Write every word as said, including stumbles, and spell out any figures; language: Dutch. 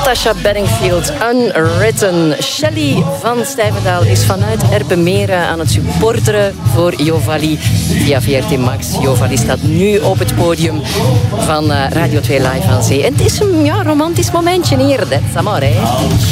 Natasha Bedingfield, Unwritten. Shelley van Stuyvendaal is vanuit Erpenmeren aan het supporteren voor Jovali via V R T Max. Jovali staat nu op het podium van uh, Radio twee Live aan Zee. En het is een ja, romantisch momentje hier. That's amore.